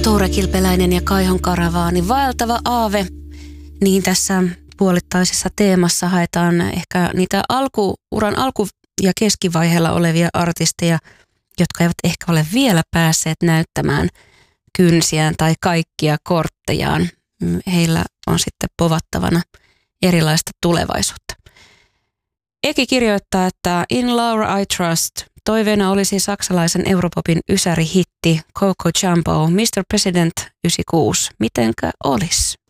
Tuure Kilpeläinen ja Kaihon karavaani, vaeltava aave. Niin tässä puolittaisessa teemassa haetaan ehkä niitä uran alku- ja keskivaiheella olevia artisteja, jotka eivät ehkä ole vielä päässeet näyttämään kynsiään tai kaikkia korttejaan. Heillä on sitten povattavana erilaista tulevaisuutta. Eki kirjoittaa, että In Laura I Trust toiveena olisi saksalaisen Europopin ysärihitti Coco Jumbo, Mr. President 96. Mitenkä olisi?